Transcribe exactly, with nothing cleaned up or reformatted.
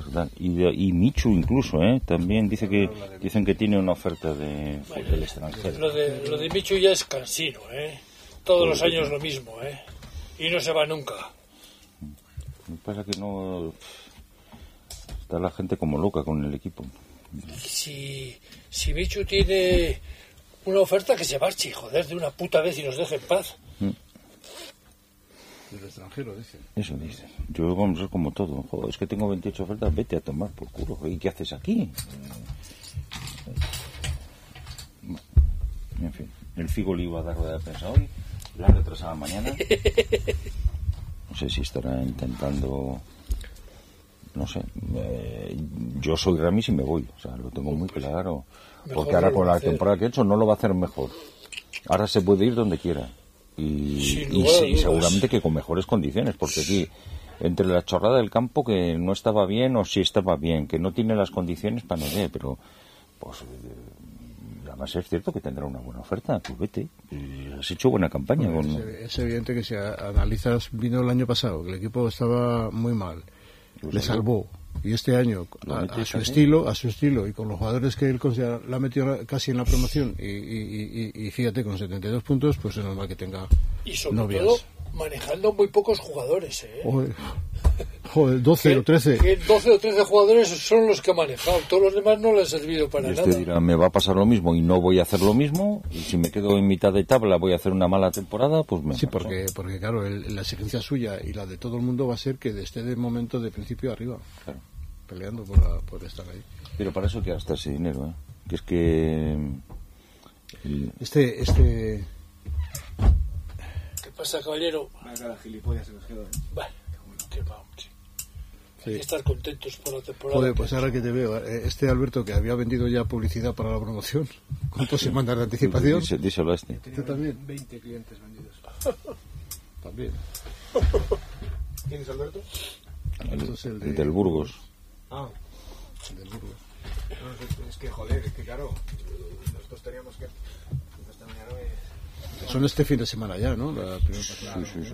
Brutal. Y, de, y Michu incluso, ¿eh? También dice que dicen que tiene una oferta de, bueno, del extranjero. Lo de, lo de Michu ya es cansino, ¿eh? Todos los años lo mismo, ¿eh? Y no se va nunca. Me pasa que no... Está la gente como loca con el equipo. Si, si Michu tiene una oferta, que se marche, joder, de una puta vez y nos deje en paz. Mm. Del extranjero, dicen. Eso dicen. Yo vamos a ser como todo. Joder, es que tengo veintiocho ofertas, vete a tomar por culo. ¿Y qué haces aquí? En fin, el Figo le iba a dar rueda de prensa hoy, la retrasada mañana. No sé si estará intentando... No sé. Eh, yo soy Ramis y me voy. O sea, lo tengo muy claro. Porque ahora con la temporada que he hecho no lo va a hacer mejor. Ahora se puede ir donde quiera. Y, y, sí, y seguramente que con mejores condiciones, porque aquí entre la chorrada del campo que no estaba bien o sí estaba bien, que no tiene las condiciones para no ver, pero pues eh, además es cierto que tendrá una buena oferta, pues vete, eh, has hecho buena campaña. Bueno, con... es, es evidente que si analizas, vino el año pasado, que el equipo estaba muy mal, pues le salvó. Y este año, a, a su estilo, a su estilo, y con los jugadores que él considera, la ha metido casi en la promoción, y, y, y, y fíjate, con setenta y dos puntos, pues es normal que tenga y sobre novias. Todo, manejando muy pocos jugadores, ¿eh? Joder, joder doce o trece. Que doce o trece jugadores son los que ha manejado, todos los demás no le han servido para y este nada. dirá, me va a pasar lo mismo y no voy a hacer lo mismo, y si me quedo en mitad de tabla voy a hacer una mala temporada, pues me Sí, porque, porque claro, el, la exigencia suya y la de todo el mundo va a ser que esté de momento de principio arriba. Claro. Peleando por, la, por estar ahí. Pero para eso hay que gastar ese dinero, ¿eh? Que es que... El... Este... este... ¿Qué pasa, caballero? Vaya gilipollas en el G dos. Vale, qué vamos. Sí. Sí. Hay que estar contentos por la temporada. Joder, pues ahora que te veo, este Alberto que había vendido ya publicidad para la promoción, ¿cuántas semanas de anticipación? Díselo, díselo a este. ¿Tú también? veinte clientes vendidos. También. ¿Quién es Alberto? Alberto es el, de... el del Burgos. Ah, el del Burgos. No, es que joder, es que claro, nosotros teníamos que... Esta mañana me... Son este fin de semana ya, ¿no? La primera sí, sí, sí.